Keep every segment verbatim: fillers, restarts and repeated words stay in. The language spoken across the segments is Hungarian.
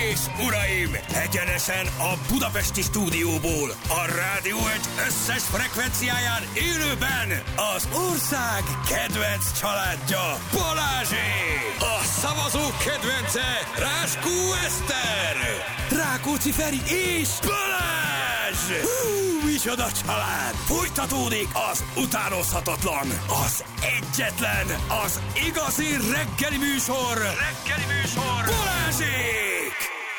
és uraim, egyenesen a budapesti stúdióból, a Rádió egy összes frekvenciáján élőben az ország kedvenc családja, Balázsék! A szavazók kedvence, Ráskó Eszter, Rákóczi Feri és Balázs! Hú, micsoda család! Folytatódik az utánozhatatlan, az egyetlen, az igazi reggeli műsor, reggeli műsor, Balázsék!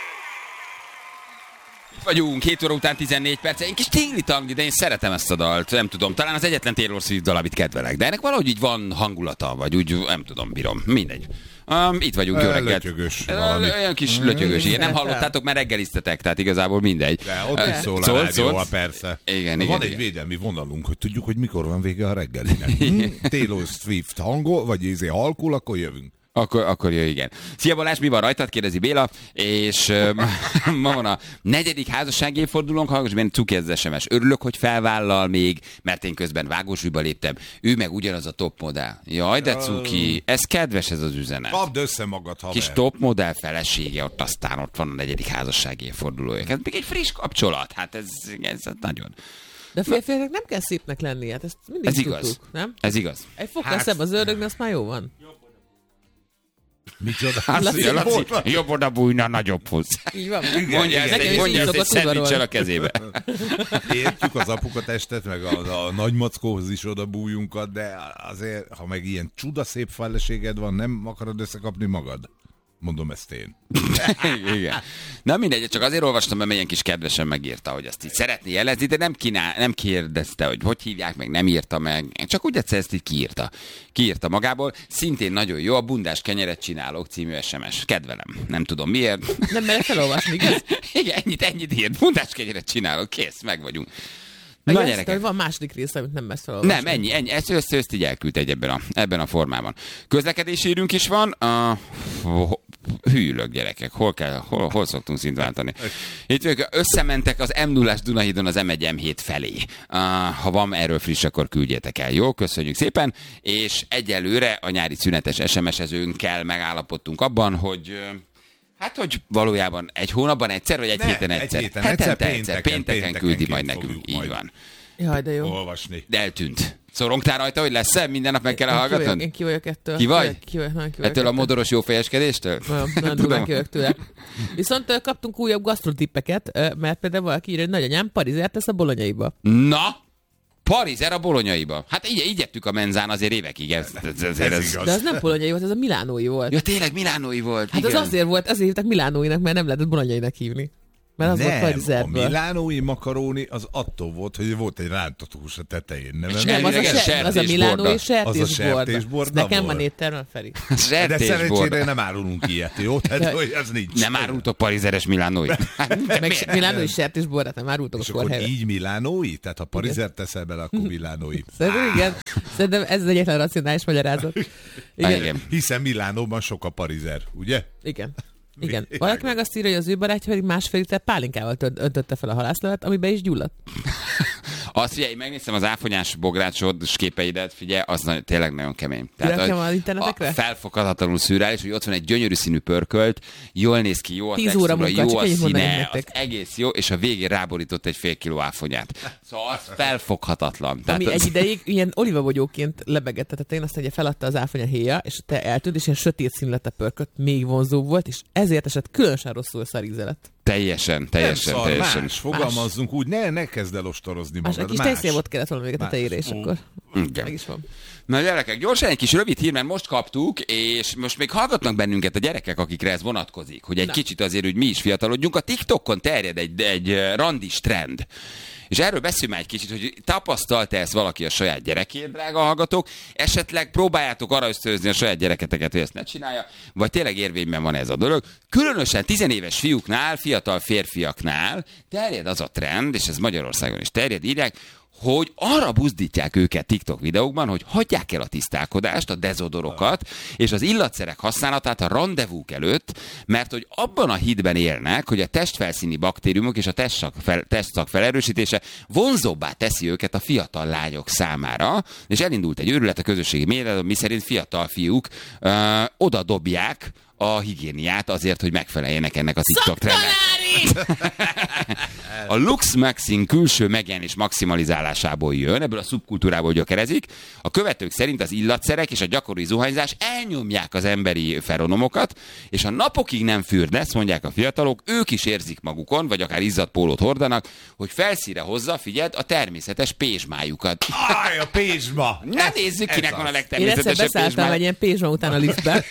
Vagyunk, hét óra után tizennégy perc, egy kis téli tang, de én szeretem ezt a dalt, nem tudom, talán az egyetlen Taylor Swift dal, amit kedvelek, de ennek valahogy így van hangulata, vagy úgy, nem tudom, bírom, mindegy. Um, itt vagyunk, jó reggelt. Lötyögös valami. Olyan kis lötyögös, igen, nem hallottátok, mert reggeliztetek, tehát igazából mindegy. De ott is szól a rádió, persze. Igen, igen, van egy igen. védelmi vonalunk, hogy tudjuk, hogy mikor van vége a reggelinek. Hm? Taylor Swift hangol, vagy izé halkul, akkor jövünk. Akkor, akkor jó, igen. Szia Balázs, mi van rajtad? Kérdezi Béla, és uh, ma van a negyedik házassági évfordulónk, hallgass benne, cuki ez az es em es. Örülök, hogy felvállal még, mert én közben vágósúlyba léptem. Ő meg ugyanaz a top modell. Jaj, de cuki, ez kedves ez az üzenet. Kapd össze magad, haver. Kis top modell felesége, ott aztán ott van a negyedik házassági évfordulója. Ez még egy friss kapcsolat, hát ez, ez nagyon... De férfiaknak nem kell szépnek lenni, hát ezt mindig ez tudtuk, igaz. nem? Ez igaz. Egy fokkal hát... szebb az ördögnél, azt már jó van. Micsoda? Hát, Laci, Laci, jobb oda bújna, nagyobb húz. Így van. Mondja ezt egy, mondja ezt egy szendvicsel a kezébe. Értjük az apukatestet, meg a, a nagymackóhoz is oda bújunkat, de azért, ha meg ilyen csudaszép feleséged van, nem akarod összekapni magad? Mondom ezt én. Igen. Na mindegy, csak azért olvastam, mert milyen kis kedvesen megírta, hogy ezt így szeretné jelezni, de nem, kínál, nem kérdezte, hogy hogy hívják meg, nem írta meg. Csak úgy egyszer ezt így kiírta. Kiírta magából. Szintén nagyon jó, a bundás kenyeret csinálók című es em es. Kedvelem. Nem tudom miért. Nem merek felolvasni, igaz? Igen, ennyit, ennyit írt. Bundás kenyeret csinálók. Kész, meg vagyunk. Na, gyerekek. Van második része, amit nem messz felolvasni. Nem, ennyi, ennyi. Ezt össze ezt így elküldt egy ebben a, ebben a formában. Közlekedési írünk is van. Uh, hűlök, gyerekek. Hol kell, hol, hol szoktunk szint váltani? Itt összementek az em nullás Dunahídon az em egy em hét felé. Uh, ha van erről friss, akkor küldjétek el. Jó, köszönjük szépen. És egyelőre a nyári szünetes es em es-ezőnkkel megállapodtunk abban, hogy... Hát, hogy valójában egy hónapban egyszer, vagy egy ne, héten egyszer? Egy héten egyszer, egyszer, pénteken, pénteken, pénteken küldi majd nekünk. Így majd van. Jaj, de jó. Olvasni. De eltűnt. Szorongtál rajta, hogy lesz-e? Minden nap meg kell hallgatnod? Én ki vagyok ettől. Ki vagy? Ki vagyok, nagyon ki vagyok ettől a modoros jófejeskedéstől? Nagyon, nagyon durván ki vagyok tőle. Viszont kaptunk újabb gasztrotippeket, mert például valaki írja, hogy nagyanyám Parizert tesz a Bolonyaiba. Na! Parizer a Bolonyaiba. Hát így, így ettük a menzán azért évekig. Ez, ez, ez, ez, ez. De ez nem bolonyai volt, ez a milánói volt. Ja, tényleg milánói volt. Hát igen. Az azért volt, ezért hívták milánóinak, mert nem lehetett bolonyainak hívni. Mert az nem, volt Parizerből. a milánói makaróni az attól volt, hogy volt egy rántott hús a tetején. Nem, nem, az, a ser, az a milánói sertésborda. Az a sertésborda. Nekem van éttermen, Feri. De szerencsére nem árulunk ilyet, jó? Tehát, hogy ez nincs. Nem árultok parizeres milánói. Meg milánói sertésbordát nem árultok és a korhelyre. így milánói? Tehát ha parizert teszel bele, akkor milánói. Szerintem igen. Szerintem ez az egyetlen racionális magyarázat. Igen. igen. Hiszen Milánóban sok a parizer, ugye? Igen. Igen. Valaki meg azt írja, hogy az ő barátja pedig másfél liter pálinkával öntötte fel a halászlevet, amiben is gyulladt. Azt figyelj, megnéztem az áfonyás bográcsod képeidet, figyelj, az nagyon, tényleg nagyon kemény. Tehát az internetekre? Felfoghatatlanul szürreális, hogy ott van egy gyönyörű színű pörkölt, jól néz ki, jó a textúra, munka, jó a színe, az egész jó, és a végén ráborított egy fél kiló áfonyát. Szóval az felfoghatatlan. Tehát ami az... egy ideig ilyen olivabogyóként lebegett a tetején, aztán ugye feladta az áfonya héja, és te eltűnt, és ilyen sötét színű lett a pörkölt, még vonzó volt, és ezért esett különösen rosszul szaríze lett. Teljesen, teljesen, nem teljesen. Szar, más, fogalmazzunk úgy, ne, ne kezd el ostorozni magad. Más, egy kis tejszélvot kellett volna még a tetejére, és akkor igen. meg is van. Na gyerekek, gyorsan egy kis rövid hír, mert most kaptuk, és most még hallgatnak bennünket a gyerekek, akikre ez vonatkozik, hogy egy Na. kicsit azért, hogy mi is fiatalodjunk. A TikTokon terjed egy, egy randis trend. És erről beszélj már egy kicsit, hogy tapasztalta ezt valaki a saját gyerekét, drága hallgatók, esetleg próbáljátok arra ösztönözni a saját gyereketeket, hogy ezt ne csinálja, vagy tényleg érvényben van ez a dolog. Különösen tizenéves fiúknál, fiatal férfiaknál terjed az a trend, és ez Magyarországon is terjed, írják, hogy arra buzdítják őket TikTok videókban, hogy hagyják el a tisztálkodást, a dezodorokat, és az illatszerek használatát a randevúk előtt, mert hogy abban a hitben élnek, hogy a testfelszíni baktériumok és a testszak, fel, testszak felerősítése vonzóbbá teszi őket a fiatal lányok számára, és elindult egy őrület a közösségi médiában, miszerint fiatal fiúk ö, oda dobják a higiéniát azért, hogy megfeleljenek ennek a TikTok trendnek. A Lux Maxing külső megjelenés maximalizálásából jön, ebből a szubkultúrából gyökerezik. A követők szerint az illatszerek és a gyakori zuhanyzás elnyomják az emberi feromonokat, és ha napokig nem fürdesz, mondják a fiatalok, ők is érzik magukon, vagy akár izzadt pólót hordanak, hogy felszíre hozza, figyeld, a természetes pézsmájukat. Aj, a pézsma! Na nézzük, kinek van a Én egyszer legtermészetesebb beszálltam pézsmája. egy ilyen pézsma után a liftbe.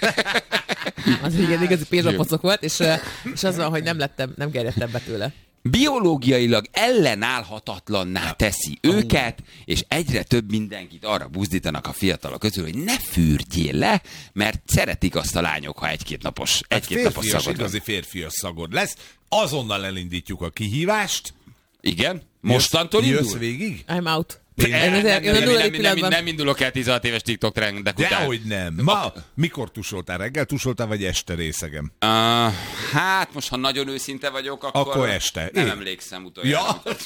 Az egy igazi pézsmapocok volt, és, és az van, hogy nem lettem, nem gerjedtem be tőle. Biológiailag ellenállhatatlanná teszi őket, és egyre több mindenkit arra buzdítanak a fiatalok közül, hogy ne fürdjél le, mert szeretik azt a lányok, ha egy-két napos, egy-két napos Férfias, szagod van. igazi férfias szagod lesz. Azonnal elindítjuk a kihívást. Igen? Mostantól Jössz indul? végig? I'm out. Nem, Én az- Nem, én a nem, nulladik nem, nem, pillanatban- nem indulok el tizenhat éves TikTok trendek után. Dehogy nem. Ma, mikor tusoltál? Reggel tusoltál, vagy este részegem? Uh, hát most, ha nagyon őszinte vagyok, akkor, Akkor este. Nem Én- emlékszem utoljára. Ja.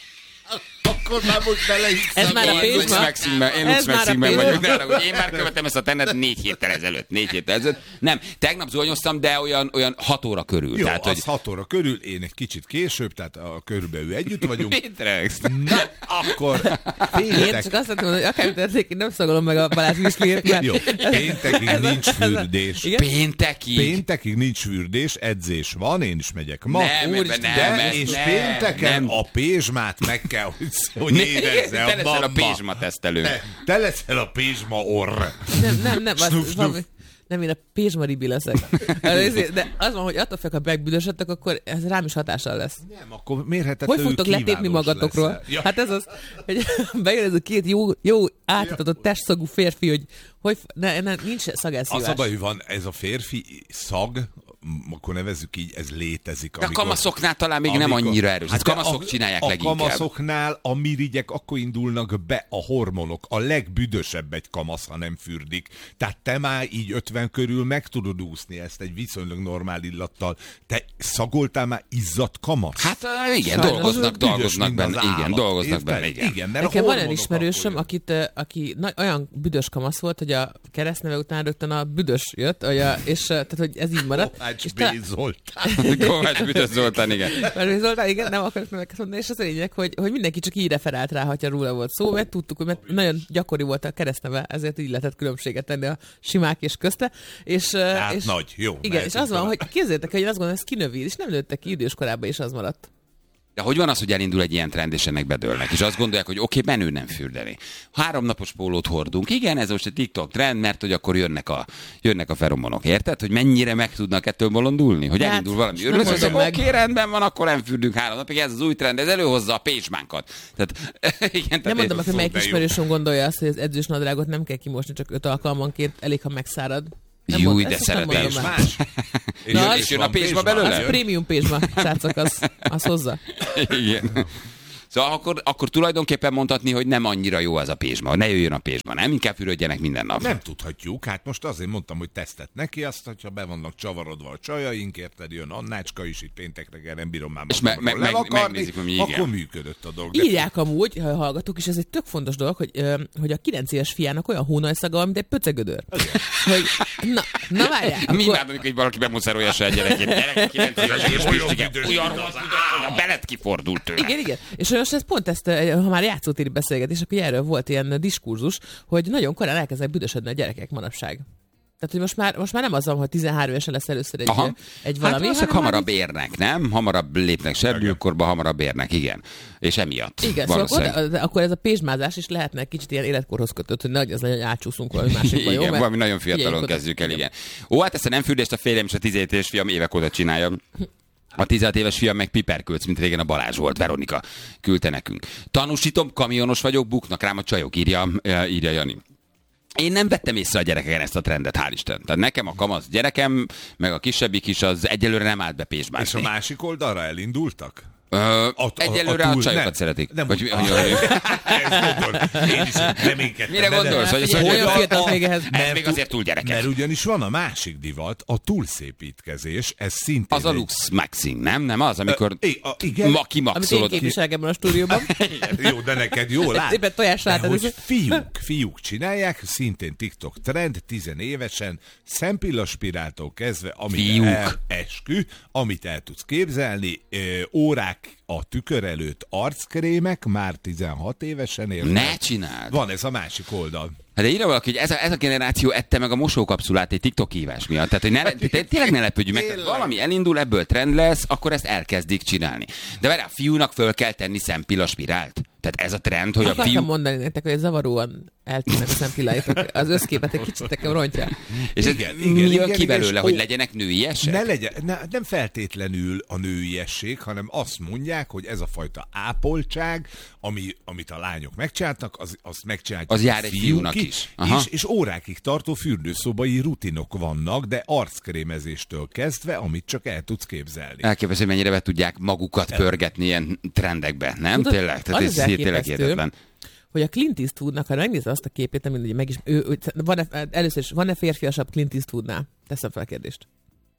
Akkor már most belehiszem. Ez már a Én Lux pézsma? Maxingben, én Ez Lux már a Maxingben pézsma? vagyok, de arra, hogy én már követem ezt a trendet négy héttel ezelőtt. Négy héttel ezelőtt. Nem, tegnap zuhanyoztam, de olyan, olyan hat óra körül. Jó, tehát, az hogy... hat óra körül, én egy kicsit később, tehát a körülbelül együtt vagyunk. Mit rögsz? Na, akkor Én péntek, csak azt mondom, hogy akár történik, én nem szagolom meg a Balázs Viszliért, mert... jó, péntekig ez a- nincs ez a- fürdés. Igen? Péntekig? Péntekig nincs fürdés, edzés van, én is megyek ma. Nem, Úristen, nem, de ez és nem, pénteken nem. a pézsmát meg kell, hogy, hogy érezze Te a leszel a mamma. pézsma tesztelő. Te, te leszel a pézsma orr. Nem, nem, nem, Snuf, az, snuf. valami, nem, én a pézsmaribi leszek. De az van, hogy attól félek, ha megbüdösödtek, akkor ez rám is hatással lesz. Nem, akkor mérhetetlenül Hogy fogtok kívánós letépni magatokról? leszel. Ja. Hát ez az, hogy bejön ez a két jó, jó átadatott testszagú férfi, hogy, hogy ne, ne, nincs Az a szagelszívás. baj, hogy van ez a férfi szag, m- akkor nevezzük így, ez létezik. De a kamaszoknál talán még nem annyira erős. Hát de kamaszok a, csinálják a leginkább. kamaszoknál a mirigyek akkor indulnak be a hormonok. A legbüdösebb egy kamasz, ha nem fürdik. Tehát te már így ötven körül meg tudod úszni ezt egy viszonylag normál illattal. Te szagoltál már izzadt kamasz? Hát uh, igen, Sajnos. dolgoznak, Büdös, dolgoznak mint az benne. Igen, állat. dolgoznak Érted? benne, igen. igen mert a Nekem van olyan hormonok ismerősöm, akkor akit, ö, aki na, olyan büdös kamasz volt, hogy a keresztneve után rögtön a büdös jött, hogy a, és ö, tehát, hogy ez így maradt. Kovács és B. Zoltán. Kovács Büdös Zoltán, igen. Mert Zoltán, igen, nem akarok neveket mondani, és az a lényeg, hogy, hogy mindenki csak így referált rá, ha róla volt szó, mert tudtuk, hogy mert nagyon gyakori volt a keresztneve, ezért így lehetett különbséget tenni a simák és közte. És, ö, Hát és, nagy, jó. igen, és az van, mehetünk hogy képzeljétek, hogy én azt gondolom, hogy ez kinövéd, és nem nőttek ki idős korában, és az maradt. De hogy van az, hogy elindul egy ilyen trend, és ennek bedőlnek, és azt gondolják, hogy oké, okay, menő nem fürdeni. Három napos pólót hordunk. Igen, ez most egy TikTok trend, mert hogy akkor jönnek a, jönnek a feromonok. Érted? Hogy mennyire meg tudnak ettől bolondulni? Hogy Hát, elindul valami nem örülök, mondom oké, meg. okay, rendben van, akkor nem fürdünk három napig. Ez az új trend, ez előhozza a pézsmánkat. Tehát, igen, tehát Nem mondom, ez- hogy melyik de jó. ismerősöm gondolja azt, hogy az edzős nadrágot nem kell kimosni, csak öt alkalmanként, elég, ha megszárad. Nem Júj, mond- de ezt most nem szeretem. mondom És el. más? És, Na, jön- az- és jön a van pézsma belőle? Az prémium pézsma, srácok, az, az hozza. Igen. Szóval akkor, akkor tulajdonképpen mondhatni, hogy nem annyira jó az a pézsma. Ne jöjjön a pézsma, nem? Inkább fürödjenek minden nap. Nem tudhatjuk, hát most azért mondtam, hogy tesztet neki, azt, hogyha be vannak csavarodva a csajaink, érted, jön Annácska is, itt péntek reggel nem bírom már És me- magamról me- meg- levakarni, megnézik, hogy mi, igen. akkor működött a dolog. De Írják amúgy, ha hallgatók, és ez egy tök fontos dolog, hogy, ö, hogy a kilenc éves fiának olyan hónajszaga, mint egy pöcegödör. Hogy, na, na várjál, Mi akkor, imádom, hogy valaki bemuszerolja a saját gyerekét. Gyerek, kilenc éves, és Olyan igen, büdös, olyan mint rossz, az a belet kifordult tőle. igen, igen. És most ez pont ezt, ö, ha már játszótéri beszélgetés, akkor erről volt ilyen diskurzus, hogy nagyon korán elkezdenek büdösödni a gyerekek manapság. Tehát, hogy most már, most már nem az van, hogy tizenhárom évesen lesz először egy, Aha. egy Hát valami. valószínűleg hanem már hamarabb érnek, nem? Hamarabb lépnek serdülőkorba, hamarabb érnek, igen. És emiatt. Igen, szóval valószínűleg. akkor, de akkor ez a pézsmázás is lehetne egy kicsit ilyen életkorhoz kötött, hogy nehogy az legyen, hogy átsúszunk valami másikba, jó? Igen, Mert valami nagyon fiatalon figyeljünk oda. kezdjük el, igen. Ó, hát ezt a nem fürdést a félem és a tizenhét éves fiam évek óta csinálja. A tizenhat éves fiam meg piperkölc, mint régen a Balázs volt, Veronika küldte nekünk. Tanúsítom, kamionos vagyok, buknak rám a csajok, írja, eh, írja Jani. Én nem vettem észre a gyerekeken ezt a trendet, hál' Isten. Tehát nekem a kamasz gyerekem, meg a kisebbik is, az egyelőre nem állt be És a pézsmázni. másik oldalra elindultak? Ö, A- a- egyelőre a a, túl- csajokat nem, szeretik. nem Vagy, úgy- vagy, Ezt gondolom. Én is reménykedtem. Mire de- gondolsz, hogy az Figyelj, hogy olyan a- fiatal még ehhez. Ez még azért túl gyerekek. Mert ugyanis van a másik divat, a túlszépítkezés, ez szintén... Az a egy- Lux Maxing, nem? Nem az, amikor I- a- igen. ma Amit én kimaxolod ki. képviselek ebben a stúdióban. Jó, de neked jó lát. Éppen tojás De látod. hogy ez- fiúk, fiúk csinálják, szintén TikTok trend, tizenévesen, szempillaspiráltól kezdve, amit Fiúk. el, eskü, amit el tudsz képzelni, ö, órák a tükör előtt arckrémek, már tizenhat évesen érted. Ne csináld! Van ez a másik oldal. Hát de írja valaki, hogy ez a, ez a generáció ette meg a mosókapszulát egy TikTok hívás miatt. Tehát, hogy ne, té- tényleg ne lepődjünk meg. Tehát valami elindul, ebből trend lesz, akkor ezt elkezdik csinálni. De várj, a fiúnak föl kell tenni szempillaspirált. Tehát ez a trend, hogy a Akartam fiú... mondani nektek, hogy zavaróan eltűnnek a szempilláitok. Az összképet egy kicsit nekem rontja. És ez Igen, mi igen, jön igen, ki igen, belőle, és hogy ó- legyenek nőiesek? Ne legyen, ne, nem feltétlenül a nőiesség, hanem azt mondják, hogy ez a fajta ápoltság, ami, amit a lányok megcsináltak, az, azt megcsinálják Az a jár egy fiúnak fiúk is. Aha. És, és órákig tartó fürdőszobai rutinok vannak, de arckrémezéstől kezdve, amit csak el tudsz képzelni. Elképesztő, hogy mennyire be tudják magukat pörgetni ilyen trendekbe, nem? Tudod, Tényleg? Tehát az ez az tényleg elképesztő, hihetetlen. hogy a Clint Eastwoodnak, ha megnézed azt a képét, nem mindegy, meg is, ő, ő, van-e, először is, van-e férfiasabb Clint Eastwoodnál? Teszem fel a kérdést.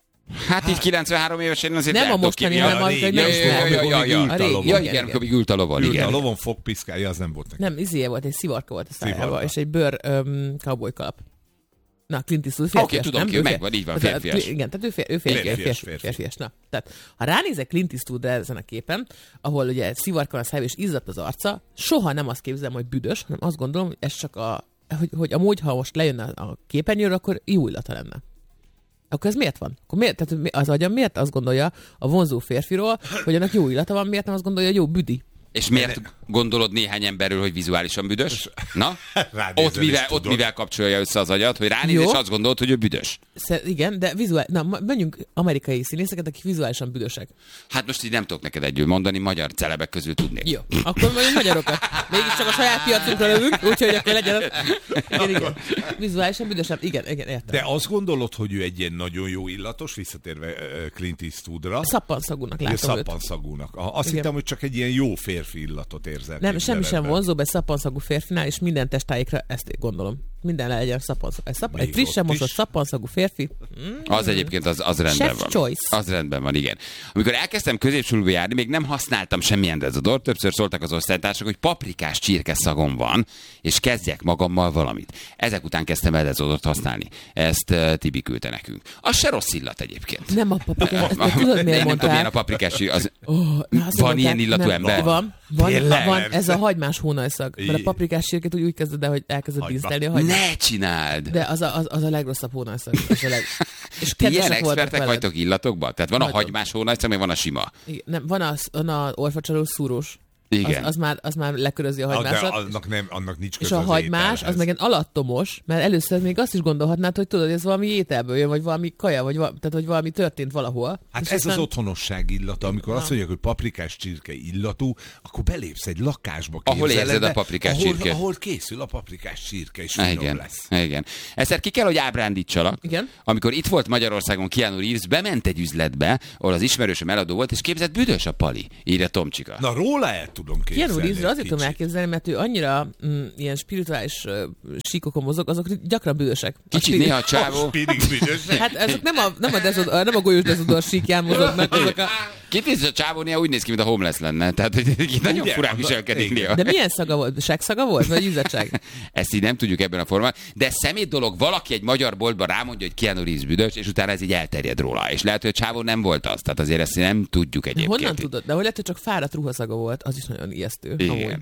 Hát így kilencvenhárom évesen azért Nem a lehet, mostani, ki- hanem Ja, az, régi, hogy ja, nem ja, ja, ismer. ja, ja, Ült a régi, lovon. Ja, igen, igen, igen. amikor ült a lovon, Ült a igen. lovon fogpiszkálja, az nem volt neki. Nem, izéje volt, egy szivarka volt a szájába, Szivarka. és egy bőr um, cowboy kalap. Na, Clint Eastwood Oké, férfias, tudom nem? ki, Ő megvan, így van, tehát, férfias. Igen, tehát ő, fér, ő férfias, Férfias, férfias, férfi. férfias. Na, tehát ha ránézek Clint Eastwoodra ezen a képen, ahol ugye szivarka van a szájába és izzadt az arca, soha nem azt képzelem, hogy büdös, hanem azt gondolom, hogy ez csak a, hogy, hogy amúgy, ha most lejönne a képernyőről, akkor jó illata lenne. Akkor ez miért van? Akkor miért, tehát mi- az agyam miért azt gondolja a vonzó férfiról, hogy annak jó illata van, miért nem azt gondolja, hogy jó büdi? És miért gondolod néhány emberről, hogy vizuálisan büdös? Na? Ránézel Ott mivel, és ott tudod. mivel kapcsolja össze az agyat, hogy ránéz, Jó. és azt gondolod, hogy ő büdös. Szer- igen, de vizuál... Na, ma- menjünk amerikai színészeket, akik vizuálisan büdösek. Hát most így nem tudok neked együl mondani, magyar celebek közül tudnék. Jó, akkor mondjuk magyarokat. Mégiscsak a saját piacunkra lövünk, úgyhogy akkor legyen... Igen, igen. Vizuálisan büdösebb. Igen, igen, értem. De azt gondolod, hogy ő egy ilyen nagyon jó illatos, visszatérve ö, Clint Eastwoodra, Szappanszagúnak ő látom őt. szappanszagúnak. Aha, Azt Igen. hittem, hogy csak egy ilyen jó férfi illatot érzel. Nem, semmi sem képzeletben. vonzóbb egy szappanszagú férfinál, és minden testáikra ezt gondolom. Minden legyen szappanszagú. Egy, szap... Még egy frissen ott mosott is. szappanszagú férfi. Az egyébként az, az rendben Chef van. choice. Az rendben van, igen. Amikor elkezdtem középsúlyba járni, még nem használtam semmilyen dezodort, többször szóltak az osztálytársak, hogy paprikás csirke szagom van, és kezdjek magammal valamit. Ezek után kezdtem el dezodort használni. Ezt uh, Tibi küldte nekünk. Az se rossz illat egyébként. Nem a paprikás. De tudod, Én miért nem tudom, milyen a mondták? paprikás csirke. Az... Oh, na, azt Van mondták, ilyen illatú nem, ember? Van, van, Tényleg? van, ez a hagymás hónajszag. Mert a paprikás csirkét úgy, úgy kezded el, hogy elkezded Hagyma. dísztelni a hagymát. Ne csináld! De az a, az, az a legrosszabb hónajszag. Az a leg... És Ti ilyen kedvesek voltak expertek veled. vagytok illatokban? Tehát van a Nagyon. hagymás hónajszag, meg van a sima. Igen, nem, van az, van a orfacsalós szúrós. Igen. Az, az, már, az már lekörözi a Ah, de hagymásat. annak, nem, annak nincs És köze a az hagymás, ételhez. az meg egy alattomos, mert először még azt is gondolhatnád, hogy tudod, hogy ez valami ételből jön, vagy valami kaja, vagy, val- tehát, hogy valami történt valahol. Hát És ez aztán- az otthonosság illata, amikor azt mondják, hogy paprikás csirke illatú, akkor belépsz egy lakásba. Ahol képzeled érzed a el, paprikás ahol, csirkét. Ahol készül a paprikás csirke, és Na, finom igen, lesz. igen. Ezt ki kell, hogy ábrándítsalak. Igen. Amikor itt volt Magyarországon Keanu Reeves, bement egy üzletbe, ahol az ismerősöm eladó volt, és képzett, büdös a pali, írja Tomcsika. Na róla el tudom képzelni. Keanu Reevesre egy azért tudom kicsit. elképzelni, mert ő annyira mm, ilyen spirituális uh, síkokon mozog, azok gyakran bűnösek. A Kicsit spiri- néha a csávó... Spirig büdös. Hát ezek nem a, nem a, dezod, nem a golyós dezodor síkján mozognak, azok a... Kicsit a csávó néha úgy néz ki, mint a homeless lenne. Tehát, hogy nagyon Ugye? furán viselkedik néha. De milyen szaga volt? Segszaga volt? Vagy izzadság? Ezt így nem tudjuk ebben a formában. De szemét dolog, valaki egy magyar boltban rámondja, hogy Keanu Reeves büdös, és utána ez így elterjed róla. És lehet, hogy a csávó nem volt az. Tehát azért ezt nem tudjuk De egyébként. honnan tudod? De hogy lehet, hogy csak fáradt ruhaszaga volt, az is nagyon ijesztő. amúgy. Igen.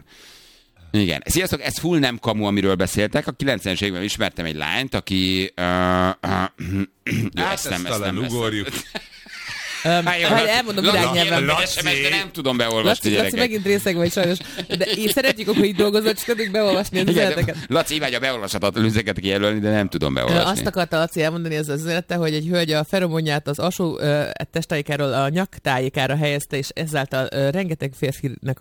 Igen. Sziasztok, ez full nem kamu, amiről beszéltek. A kilencvenes években ismertem egy lányt, aki... Uh, uh, jó, Hát ezt nem, ezt talán nem, ezt ugorjuk. Um, Hát jó, ha Laci, elmondom Laci, irányelven. írnak egy Laci. es em es, de nem tudom beolvasni, Laci, Laci gyerekek. megint részeg vagy sajnos. De én szeretjük, hogy így dolgozol, csak addig beolvasni az Igen, üzeneteket. de Laci imádja beolvashatatlan üzeneteket kijelölni, de nem tudom Ö, beolvasni. Azt akarta Laci elmondani ez az üzenete, hogy egy hölgy a feromonját az alsó ö, testtájikáról a nyaktájikára helyezte, és ezáltal ö, rengeteg férfinek a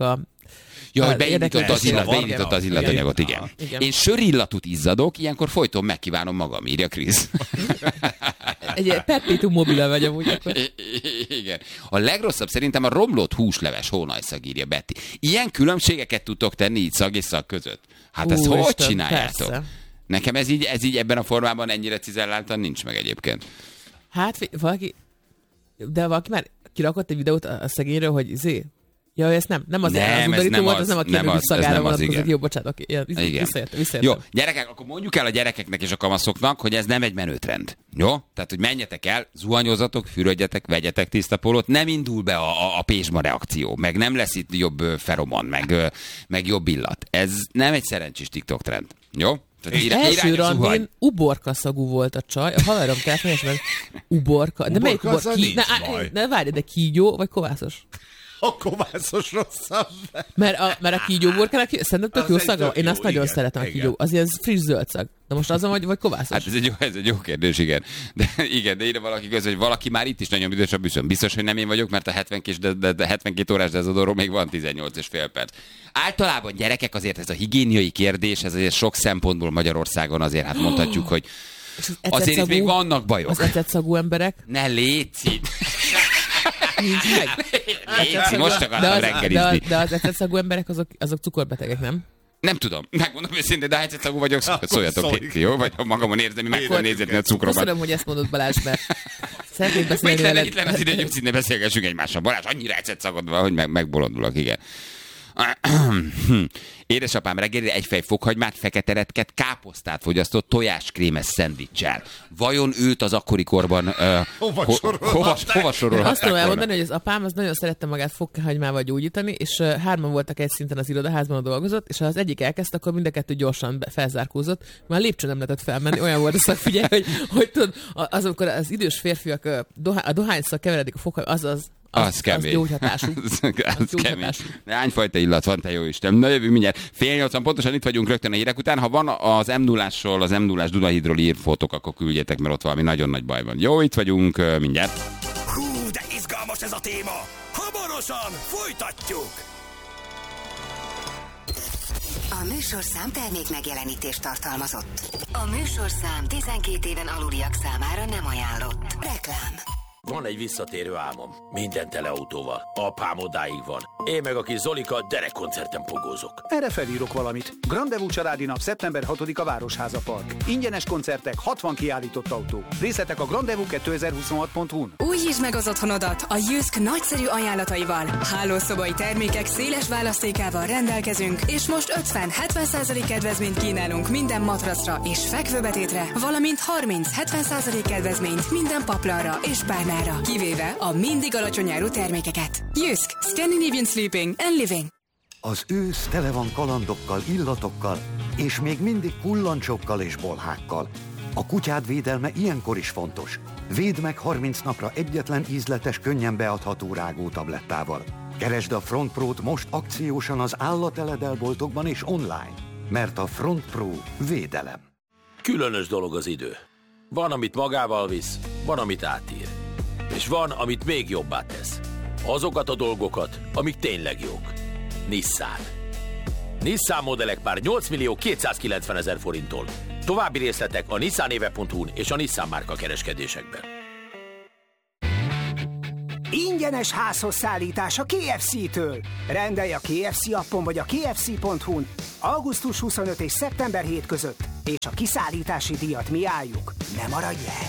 Ja, hogy beindította az, illat, beindította az illatanyagot, igen. igen. Én sörillatút izzadok, ilyenkor folyton megkívánom magam, írja Krisz. Egy perpétum mobile vagy amúgy akkor. Igen. A legrosszabb szerintem a romlott húsleves hónajszag, írja Betty. Ilyen különbségeket tudtok tenni így szag és szag között? Hát ezt hogy Isten, csináljátok? Persze. Nekem ez így, ez így ebben a formában ennyire cizelláltan nincs meg egyébként. Hát valaki, de valaki már kirakott egy videót a szegényről, hogy izé, ja, ez nem, nem az nem, az nem volt, az, az nem a kérdő szagára vonatkozik. Jó, bocsánat, oké. Ja, visszajöttem, visszajöttem. Jó, gyerekek, akkor mondjuk el a gyerekeknek és a kamaszoknak, hogy ez nem egy menőtrend. Jó? Tehát, hogy menjetek el, zuhanyozatok, fürödjetek, vegyetek tiszta pólót, nem indul be a, a, a pézsma reakció, meg nem lesz itt jobb feromon, meg, meg jobb illat. Ez nem egy szerencsés TikTok trend. Jó? Az első randin uborka szagú volt a csaj, a haverom telefonjásban uborka, de melyik uborka? Ki... Ne, ne várj, de kígyó vagy kovászos? A kovászos rosszabb. Mert a, mert a kígyó burkának szerintem tök jó szaga. Én azt nagyon igen, szeretem a kígyó. Az ilyen friss zöld szag. De most azon vagy, vagy kovászos? Hát ez egy, jó, ez egy jó kérdés, igen. De igen, de ide valaki közül, hogy valaki már itt is nagyon büdös a büszöm. Biztos, hogy nem én vagyok, mert a hetvenkét, de, de, de hetvenkét órás dezodorról még van tizennyolc és fél perc. Általában gyerekek azért ez a higiéniai kérdés, ez azért sok szempontból Magyarországon azért hát mondhatjuk, hogy azért itt még vannak bajok. Az ecetszagú emberek? Ne légy! Nincs meg. Légy, most akartam reggelizni. De, de az ecetszagú emberek azok, azok cukorbetegek, nem? Nem tudom, megmondom őszintén, de ha ecetszagú vagyok, szóljatok ki, jó? Vagy ha magamon érzem, hogy meg tudom nézni a cukromat. Köszönöm, hogy ezt mondod, Balázs, mert szeretnék beszélni veled. Itt lenne az idő, hogy őszintén beszélgessünk egymással. Balázs, annyira ecetszagod van, hogy meg, megbolondulok, igen. Édesapám reggelire egy fej fokhagymát, fekete retket, káposztát fogyasztott tojáskrémes szendvicsel. Vajon őt az akkori korban uh, hova, ho, hova, hova sorolhatták? Azt tudom elmondani, hogy az apám az nagyon szerette magát fokhagymával gyógyítani, és uh, hárman voltak egy szinten az irodaházban, dolgozott, és ha az egyik elkezdte, akkor mind a kettő gyorsan felzárkózott. Már a lépcső nem lehetett felmenni, olyan volt a szakfigyelj, hogy, hogy tudod, az, amikor az idős férfiak uh, dohá, a dohányszal keveredik a fokhagyma, az az Az, az kemény. Az gyógyhatású. az, az kemény. Hányfajta illat van, te jó Isten. Na jövő mindjárt. Fél nyolcan pontosan itt vagyunk rögtön a hírek után. Ha van az em nullásról, az em nullás Dunahídról írt fotók, akkor küldjetek, mert ott valami nagyon nagy baj van. Jó, itt vagyunk mindjárt. Hú, de izgalmas ez a téma. Hamarosan folytatjuk. A műsorszám termék megjelenítést tartalmazott. A műsorszám tizenkét éven aluliak számára nem ajánlott. Reklám. Van egy visszatérő álmom. Minden tele autóval. Apám odáig van. Én meg a kis Zolika derekkoncerten pogózok. Erre felírok valamit. Grandevú családi nap szeptember hatodika Városháza Park. Ingyenes koncertek, hatvan kiállított autó. Részletek a grandevú kétezer-huszonhat pont hu-n. Újítsd meg az otthonodat a Jysk nagyszerű ajánlataival. Hálószobai termékek széles választékával rendelkezünk, és most ötven-hetven százalék kedvezményt kínálunk minden matracra és fekvőbetétre, valamint harminc-hetven százalék kedvezményt minden paplanra és párnára. Kivéve a mindig alacsony árú termékeket. Jysk, Scandinavian Sleeping and Living. Az ősz tele van kalandokkal, illatokkal, és még mindig kullancsokkal és bolhákkal. A kutyád védelme ilyenkor is fontos. Védd meg harminc napra egyetlen ízletes, könnyen beadható rágótablettával. Keresd a Front Pro-t most akciósan az állateledelboltokban és online, mert a Front Pro védelem. Különös dolog az idő. Van, amit magával visz, van, amit átír. És van, amit még jobbá tesz. Azokat a dolgokat, amik tényleg jók. Nissan. Nissan modellek már nyolc millió kétszázkilencvenezer forinttól. További részletek a nissanéve pont hu-n és a Nissan márka kereskedésekben. Ingyenes házhoz szállítás a ká ef cé-től. Rendelj a ká ef cé appon vagy a ká ef cé pont hu-n augusztus huszonötödike és szeptember hetedike között, és a kiszállítási díjat mi álljuk. Ne maradj el!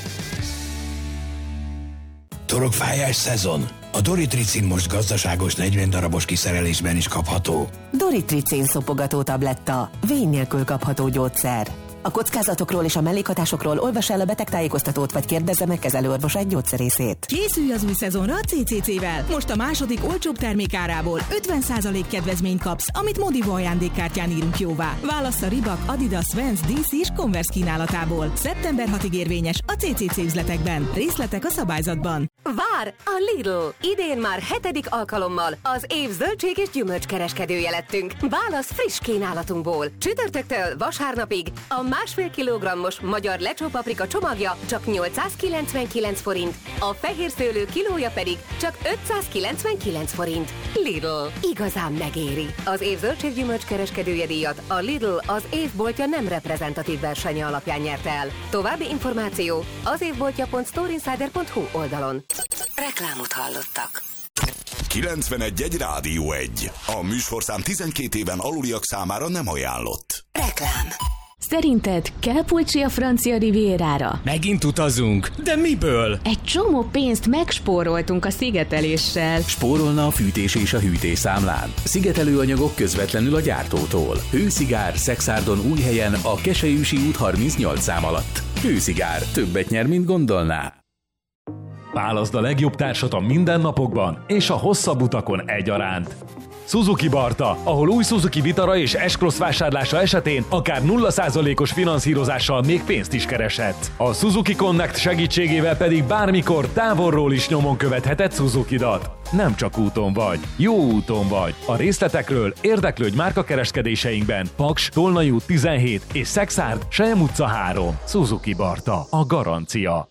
Torokfájás szezon. A Doritricin most gazdaságos negyven darabos kiszerelésben is kapható. Doritricin szopogató tabletta. Vény nélkül kapható gyógyszer. A kockázatokról és a mellékhatásokról olvas el a betegtájékoztatót, vagy kérdezze meg kezelőorvosát, gyógyszerészét. Készülj az új szezonra a cé cé cé-vel. Most a második olcsóbb termékárából ötven százalék kedvezményt kapsz, amit Modivo ajándékkártyán írunk jóvá. Válassz a Reebok, Adidas, Vans, dé cé és Converse kínálatából. szeptember hatodikáig érvényes a cé cé cé üzletekben. Részletek a szabályzatban. Vár a Lidl! Idén már hetedik alkalommal az év zöldség és gyümölcskereskedője lettünk. Válasz friss kínálatunkból. Csütörtöktől vasárnapig a másfél kilogrammos magyar lecsópaprika csomagja csak nyolcszázkilencvenkilenc forint, a fehér szőlő kilója pedig csak ötszázkilencvenkilenc forint. Lidl. Igazán megéri. Az év zöldség gyümölcskereskedője díjat a Lidl az évboltja nem reprezentatív versenye alapján nyerte el. További információ az évboltja pont storeinsider pont hu oldalon. Reklámot hallottak. kilencvenegy egy Rádió egy. A műsorszám tizenkét éven aluliak számára nem ajánlott. Reklám. Szerinted kell pulcsi a francia rivierára? Megint utazunk? De miből? Egy csomó pénzt megspóroltunk a szigeteléssel. Spórolna a fűtés és a hűtés számlán. Szigetelőanyagok közvetlenül a gyártótól. Hőszigár Szexárdon új helyen a Keselyűsi út harmincnyolc szám alatt. Hőszigár. Többet nyer, mint gondolná. Válaszd a legjobb társat a mindennapokban és a hosszabb utakon egyaránt. Suzuki Barta, ahol új Suzuki Vitara és S-Cross vásárlása esetén akár nulla százalékos finanszírozással még pénzt is kereshetsz. A Suzuki Connect segítségével pedig bármikor távolról is nyomon követheted Suzukidat. Nem csak úton vagy, jó úton vagy. A részletekről érdeklődj márkakereskedéseinkben. Paks, Tolnai út tizenhét és Szexárd, Selyem utca három. Suzuki Barta, a garancia.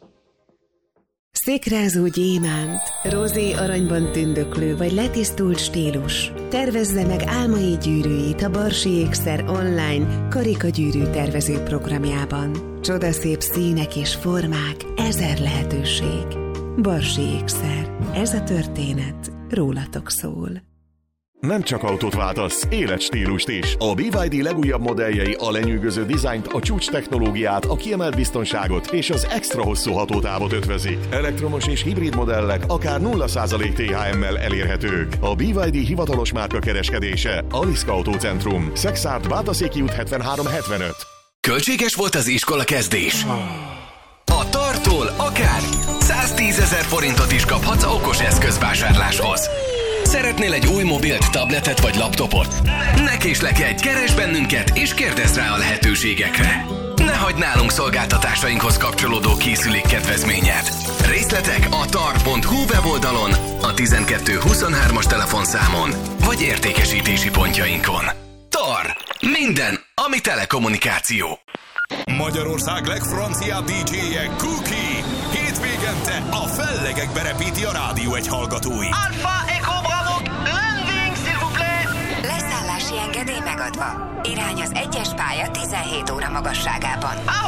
Székrázó gyémánt, rozé aranyban tündöklő vagy letisztult stílus. Tervezze meg álmai gyűrűit a Barsi Ékszer online karikagyűrű tervező programjában. Csodaszép színek és formák, ezer lehetőség. Barsi Ékszer. Ez a történet rólatok szól. Nem csak autót váltasz, életstílust is. A bé vé dé legújabb modelljei a lenyűgöző dizájnt, a csúcs technológiát, a kiemelt biztonságot és az extra hosszú hatótávot ötvözik. Elektromos és hibrid modellek akár nulla százalék té há em-mel elérhetők. A bé vé dé hivatalos márka kereskedése Aliszka Autócentrum, Szexárd, Bátaszéki út hetvenhárom hetvenöt. Költséges volt az iskola kezdés? A Tartól akár száztízezer forintot is kaphatsz okos eszközvásárláshoz. Szeretnél egy új mobilt, tabletet vagy laptopot? Ne késlekedj, keresd bennünket és kérdezz rá a lehetőségekre. Ne hagyd nálunk szolgáltatásainkhoz kapcsolódó készülék kedvezményed. Részletek a tar pont hu weboldalon, a tizenkettő huszonhármas telefonszámon vagy értékesítési pontjainkon. Tar. Minden, ami telekommunikáció. Magyarország legfranciább dé dzséje Cookie. Hétvégente a fellegekbe repíti a Rádió egy hallgatói. Alpha Echo Bravo, landing, s'il vous plaît! Leszállási engedély megadva. Irány az egyes pálya tizenhét óra magasságában.